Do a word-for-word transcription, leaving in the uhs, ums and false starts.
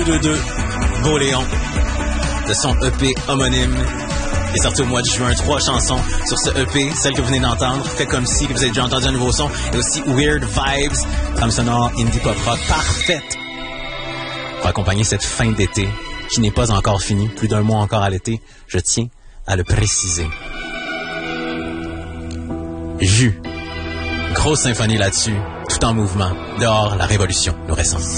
deux deux, Beau Léon, de son E P homonyme. Il est sorti au mois de juin, trois chansons sur ce E P, celle que vous venez d'entendre, Fait comme si, que vous avez déjà entendu un nouveau son, et aussi Weird Vibes, trame sonore indie pop rock parfaite pour accompagner cette fin d'été qui n'est pas encore finie, plus d'un mois encore à l'été, je tiens à le préciser. Jus, grosse symphonie là-dessus, tout en mouvement, dehors la révolution nous ressent.